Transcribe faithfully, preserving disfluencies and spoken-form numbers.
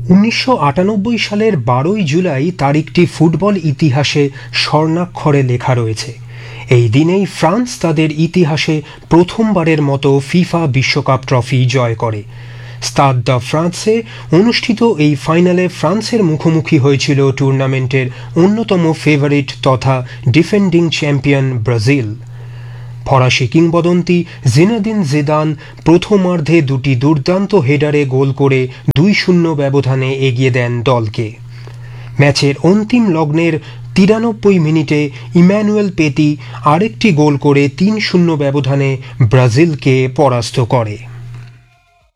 উনিশশো আটানব্বই সালের বারোই জুলাই তারিখটি ফুটবল ইতিহাসে স্বর্ণাক্ষরে লেখা রয়েছে। এই দিনেই ফ্রান্স তাদের ইতিহাসে প্রথমবারের মতো ফিফা বিশ্বকাপ ট্রফি জয় করে। স্টাদ দ্য ফ্রান্সে অনুষ্ঠিত এই ফাইনালে ফ্রান্সের মুখোমুখি হয়েছিল টুর্নামেন্টের অন্যতম ফেভারিট তথা ডিফেন্ডিং চ্যাম্পিয়ন ব্রাজিল। ফরাসি কিংবদন্তি জিনেদিন জিদান প্রথমার্ধে দুটি দুর্দান্ত হেডারে গোল করে দুই শূন্য ব্যবধানে এগিয়ে দেন দলকে। ম্যাচের অন্তিম লগ্নের তিরানব্বই মিনিটে ইম্যানুয়েল পেতি আরেকটি গোল করে তিন শূন্য ব্যবধানে ব্রাজিলকে পরাস্ত করে।